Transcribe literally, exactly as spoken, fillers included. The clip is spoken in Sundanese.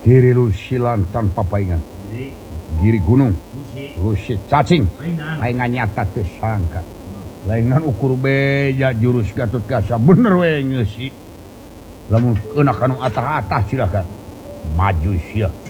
Diri Lusilan tanpa paingan. Giri gunung. Lusi cacing. Paingan nyata teu sangka. Laingan ukur beja jurus Gatotkaca bener we ngeusi. Lamun kena kanu atah-atah silakan. Maju sia.